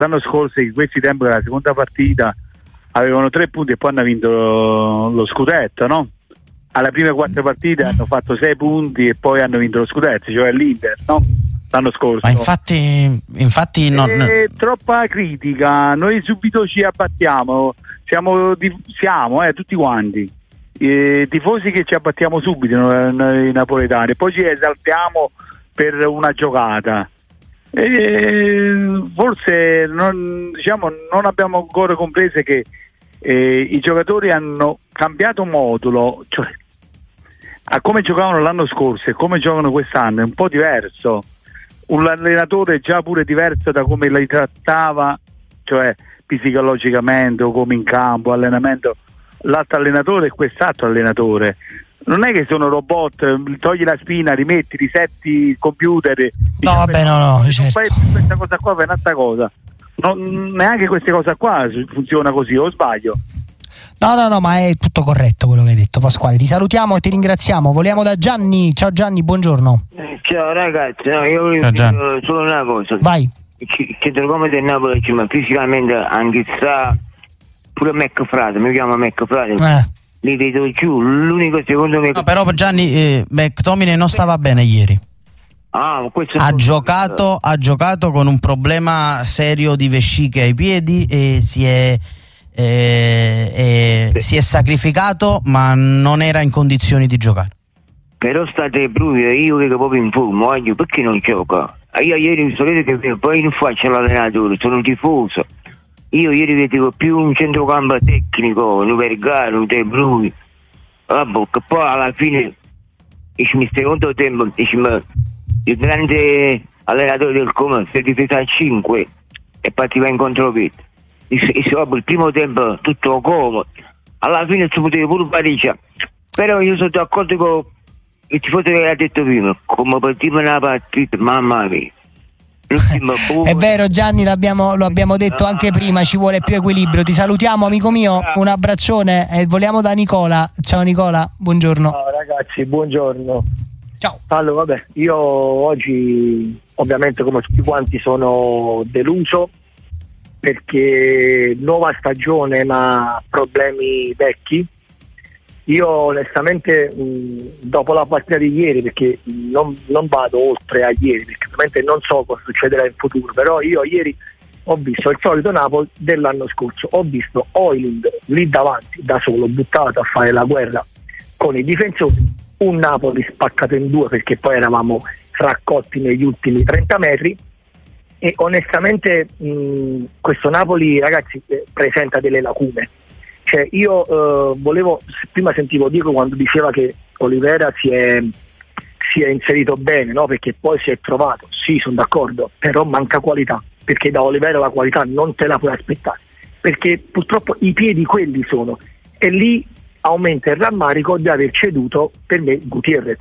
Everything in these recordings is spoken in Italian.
l'anno scorso in questi tempi della seconda partita avevano 3 punti e poi hanno vinto lo scudetto, no? Alle prime 4 partite hanno fatto 6 punti e poi hanno vinto lo scudetto, cioè l'Inter, no? L'anno scorso. Ma infatti non... È troppa critica, noi subito ci abbattiamo, siamo tutti quanti tifosi che ci abbattiamo subito noi napoletani, poi ci esaltiamo per una giocata. Forse non abbiamo ancora compreso che i giocatori hanno cambiato modulo, cioè a come giocavano l'anno scorso e come giocano quest'anno è un po' diverso. Un allenatore già pure diverso da come li trattava, cioè psicologicamente o come in campo, allenamento. L'altro allenatore è quest'altro allenatore. Non è che sono robot, togli la spina, rimetti, risetti il computer. No, vabbè, no, certo. Questa cosa qua è un'altra cosa. Neanche queste cose qua funziona così, o sbaglio? No, ma è tutto corretto quello che hai detto, Pasquale. Ti salutiamo e ti ringraziamo. Voliamo da Gianni. Ciao Gianni, buongiorno. Ciao ragazzi, io volevo dire solo una cosa. Vai. Che come del Napoli, ma fisicamente anche sta pure McFrate, mi chiamo McFrate. Li vedo giù, l'unico secondo me. No, però Gianni, McTominay non stava bene ieri. Ha giocato con un problema serio di vesciche ai piedi e si è sacrificato, ma non era in condizioni di giocare. Però state brute, io vedo proprio in forma, perché non gioca? Io ieri mi sono detto che poi non faccio l'allenatore, sono un tifoso. Io ieri vedevo più un centrocampo tecnico, un Vergano, De Bruyne. Vabbè, che poi alla fine, il secondo tempo, il grande allenatore del Como si è difeso a 5 e partiva in contropiede. Il primo tempo tutto comodo, alla fine si poteva pure pareggiare. Però io sono d'accordo con il tifoso che ha detto prima, come partiva una partita, mamma mia. È vero Gianni, lo abbiamo detto anche prima, ci vuole più equilibrio. Ti salutiamo amico mio, un abbraccione e voliamo da Nicola. Ciao Nicola, buongiorno. Ciao ragazzi, buongiorno. Ciao. Allora vabbè, io oggi ovviamente come tutti quanti sono deluso perché nuova stagione ma problemi vecchi. Io onestamente dopo la partita di ieri, perché non vado oltre a ieri perché ovviamente non so cosa succederà in futuro, però io ieri ho visto il solito Napoli dell'anno scorso, ho visto Højlund lì davanti da solo buttato a fare la guerra con i difensori, un Napoli spaccato in due perché poi eravamo raccolti negli ultimi 30 metri e onestamente questo Napoli ragazzi presenta delle lacune. Cioè io prima sentivo Diego quando diceva che Olivera si è inserito bene, no? Perché poi si è trovato, sì sono d'accordo, però manca qualità, perché da Olivera la qualità non te la puoi aspettare, perché purtroppo i piedi quelli sono, e lì aumenta il rammarico di aver ceduto per me Gutierrez.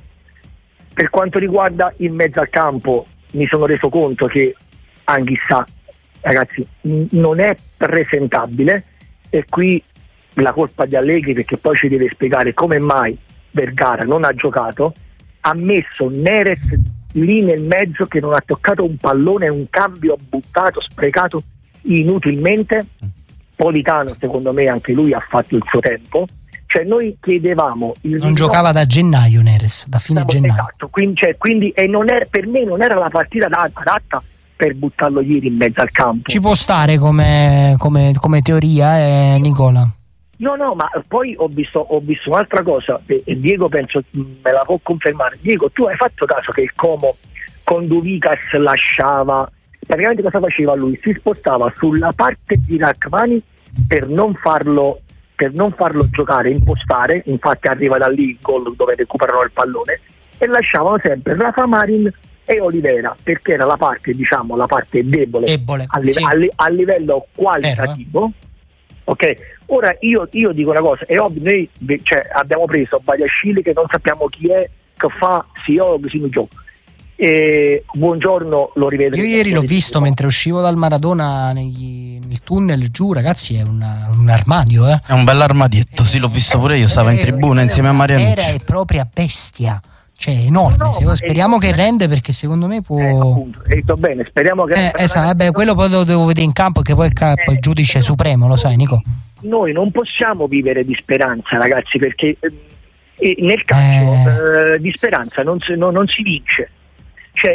Per quanto riguarda il mezzo al campo mi sono reso conto che Anghissà ragazzi non è presentabile. E qui la colpa di Allegri, perché poi ci deve spiegare come mai Vergara non ha giocato, ha messo Neres lì nel mezzo che non ha toccato un pallone, un cambio buttato, sprecato inutilmente. Politano secondo me anche lui ha fatto il suo tempo, cioè noi chiedevamo non giocava da gennaio Neres, da fine gennaio, esatto, quindi e non è, per me non era la partita adatta per buttarlo ieri in mezzo al campo. Ci può stare come teoria, Nicola? No, ma poi ho visto un'altra cosa e Diego penso me la può confermare. Diego, tu hai fatto caso che il Como con Duvicas lasciava, praticamente cosa faceva lui? Si spostava sulla parte di Rachmani per non farlo giocare, impostare, infatti arriva da lì il gol dove recuperano il pallone, e lasciavano sempre Rafa Marin e Olivera, perché era la parte, diciamo, la parte debole a livello qualitativo. Ok, ora io dico una cosa, è ovvio, noi abbiamo preso Badiashile che non sappiamo chi è, che fa si gioca. E Buongiorno lo rivedo. Io ieri l'ho visto mentre uscivo dal Maradona nel tunnel giù, ragazzi, è un armadio, È un bell'armadietto, sì, l'ho visto pure io, stavo in tribuna insieme a Marianucci. Vera e propria bestia. cioè enorme. Speriamo che rende, perché secondo me può. Appunto, hai detto bene, speriamo che esatto, quello poi lo devo vedere in campo, che poi il giudice supremo, lo sai, Nico. Noi non possiamo vivere di speranza, ragazzi, perché nel calcio di speranza non si vince. Cioè,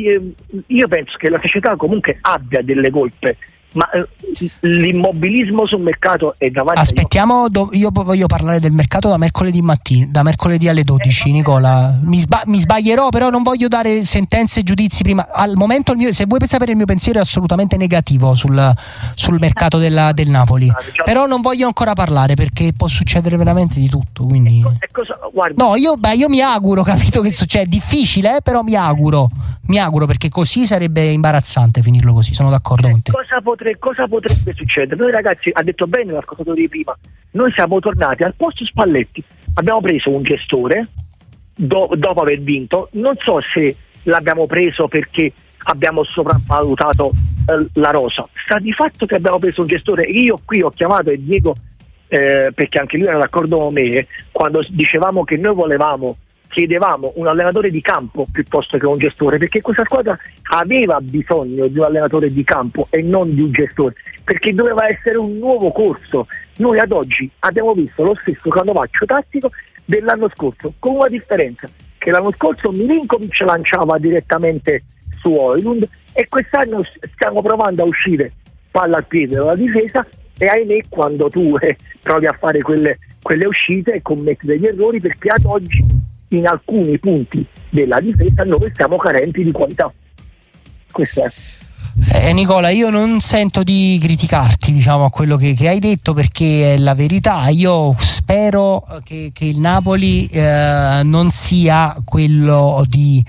io penso che la società comunque abbia delle colpe, ma l'immobilismo sul mercato è davanti. Aspettiamo, io voglio parlare del mercato da mercoledì mattina, da mercoledì alle 12, Nicola. Mi sbaglierò, però non voglio dare sentenze e giudizi prima. Al momento se vuoi sapere il mio pensiero è assolutamente negativo sul mercato del Napoli, però non voglio ancora parlare perché può succedere veramente di tutto, quindi no, io mi auguro, capito che succede, è difficile, però mi auguro, perché così sarebbe imbarazzante finirlo così, sono d'accordo con te. Cosa potrebbe succedere? Noi ragazzi, ha detto bene l'ascoltatore di prima, noi siamo tornati al posto Spalletti, abbiamo preso un gestore dopo aver vinto, non so se l'abbiamo preso perché abbiamo sopravvalutato la rosa, sta di fatto che abbiamo preso un gestore. Io qui ho chiamato Diego perché anche lui era d'accordo con me quando dicevamo che noi chiedevamo un allenatore di campo piuttosto che un gestore, perché questa squadra aveva bisogno di un allenatore di campo e non di un gestore, perché doveva essere un nuovo corso. Noi ad oggi abbiamo visto lo stesso canovaccio tattico dell'anno scorso, con una differenza, che l'anno scorso Milinkovic lanciava direttamente su Højlund e quest'anno stiamo provando a uscire palla al piede dalla difesa, e ahimè quando tu provi a fare quelle uscite commetti degli errori, perché ad oggi in alcuni punti della difesa noi siamo carenti di qualità. Questo è. Nicola, io non sento di criticarti, diciamo, a quello che hai detto, perché è la verità. Io spero che il Napoli non sia quello di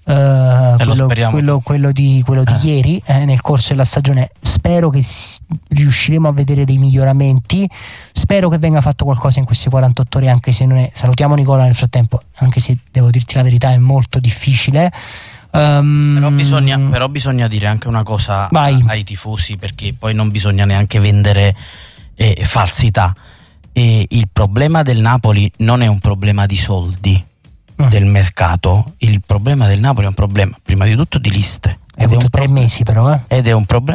quello di ieri, nel corso della stagione. Spero che riusciremo a vedere dei miglioramenti, spero che venga fatto qualcosa in queste 48 ore, anche se non è. Salutiamo Nicola nel frattempo, anche se devo dirti la verità è molto difficile. Però bisogna dire anche una cosa ai tifosi, perché poi non bisogna neanche vendere falsità. Il problema del Napoli non è un problema di soldi del mercato, il problema del Napoli è un problema prima di tutto di liste. Ed è un 3 mesi però ed è un problema.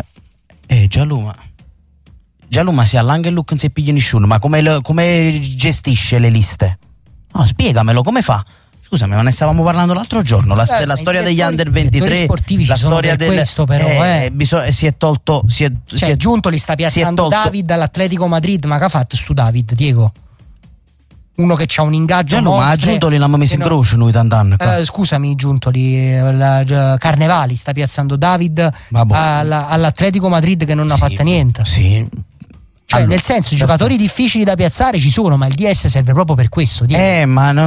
Gialluma si all'Angeluk non si piglia nessuno, ma come gestisce le liste? No, spiegamelo, come fa? Scusami, ma ne stavamo parlando l'altro giorno, della storia degli under 23, la storia del questo però si è tolto, Giunto li sta piazzando David all'Atletico Madrid, ma che ha fatto su David, Diego? Uno che c'ha un ingaggio ma Giuntoli l'hanno messo in croce noi tant'anni. Scusami, Giuntoli, Carnevali sta piazzando David all'Atletico Madrid che non ha fatto niente. Sì. Cioè, allora, nel senso, i giocatori difficili da piazzare ci sono, ma il DS serve proprio per questo. Ma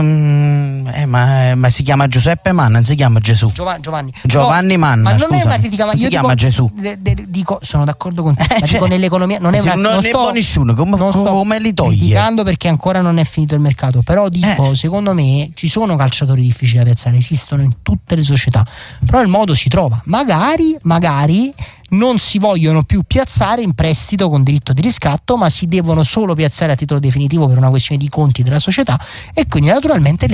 si chiama Giuseppe Manna, non si chiama Gesù. Giovanni Manna. Ma non è una critica, ma io si chiama Gesù. Dico, sono d'accordo con te. Ma dico, nell'economia non è una. Non sto nessuno, come li toglie? Criticando perché ancora non è finito il mercato. Però dico, secondo me ci sono calciatori difficili da piazzare, esistono in tutte le società. Però il modo si trova. Magari non si vogliono più piazzare in prestito con diritto di riscatto, ma si devono solo piazzare a titolo definitivo per una questione di conti della società, e quindi naturalmente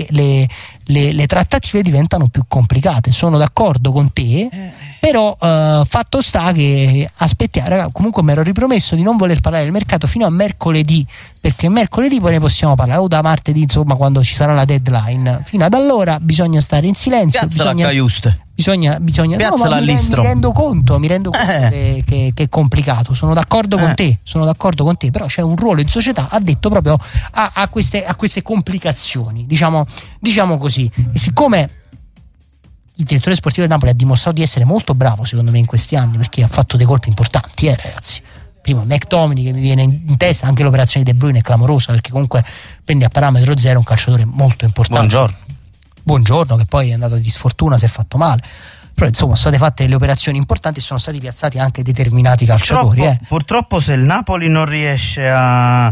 le trattative diventano più complicate. Sono d'accordo con te, però fatto sta che aspettiamo. Comunque mi ero ripromesso di non voler parlare del mercato fino a mercoledì, perché mercoledì poi ne possiamo parlare, o da martedì, insomma, quando ci sarà la deadline. Fino ad allora bisogna stare in silenzio, bisogna mi rendo conto che è complicato. Sono d'accordo con te, però c'è un ruolo in società addetto proprio a queste complicazioni, diciamo così. E siccome il direttore sportivo del Napoli ha dimostrato di essere molto bravo secondo me in questi anni, perché ha fatto dei colpi importanti, ragazzi. Prima McTominay, che mi viene in testa, anche l'operazione di De Bruyne è clamorosa, perché comunque prendi a parametro zero un calciatore molto importante. Buongiorno, che poi è andato di sfortuna, si è fatto male, però insomma sono state fatte delle operazioni importanti e sono stati piazzati anche determinati calciatori. Purtroppo se il Napoli non riesce a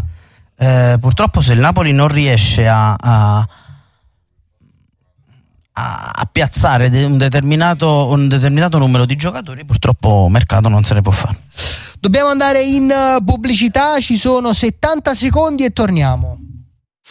piazzare un determinato numero di giocatori, purtroppo mercato non se ne può fare. Dobbiamo andare in pubblicità, ci sono 70 secondi e torniamo.